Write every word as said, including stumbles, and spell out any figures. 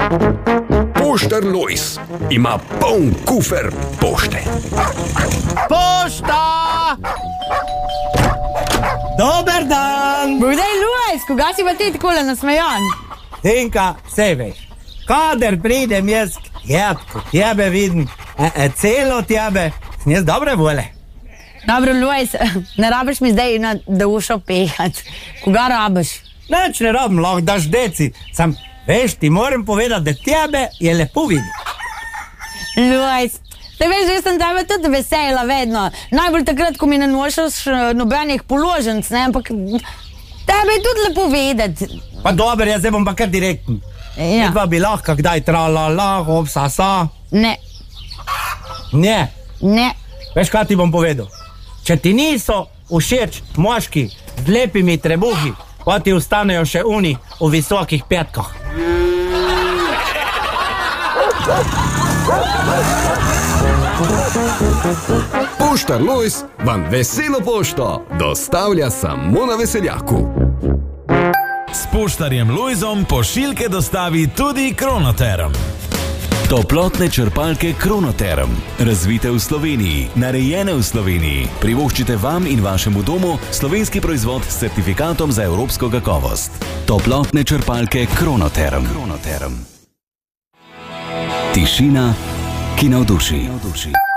Poštar Lojz ima poln kufer pošte. Pošta! Dober dan! Budej, Lojz, koga si pa ti takole nasmejan? Tinka, vse veš. Kader pridem jaz k jebku, tebe vidim, e, e, celo tebe, sem jaz dobre vole. Dobro, Lojz, ne rabiš mi zdaj na dušo pehat. Koga rabiš? Neč ne rabim, lahko daš deci. Sam, veš, ti moram povedati, da tebe je lepo videti. Lojz, te veš, jaz sem tebe tudi vesela vedno. Najbolj takrat, ko mi ne nošaš nobenih položnic, ne, ampak tebe je tudi lepo vedeti. Pa dober, jaz zdaj bom pa kar direktn. Ja. Edva bi lahko kdaj tralala, hop, sa, sa. Ne, Ne. ne. Veš, kaj ti bom povedal? Če ti niso všeč moški z lepimi trebuhi, pa ti ostanejo še uni v visokih petkah. Poštar Lojz vam veselo pošto dostavlja samo na Veseljaku. S poštarjem Lojzom pošiljke dostavi tudi Kronoterm. Toplotne črpalke Kronoterm. Razvite v Sloveniji, narejene v Sloveniji. Privoščite vam in vašemu domu slovenski proizvod s certifikatom za evropsko kakovost. Toplotne črpalke Kronoterm. Kronoterm. Tišina, ki navduši.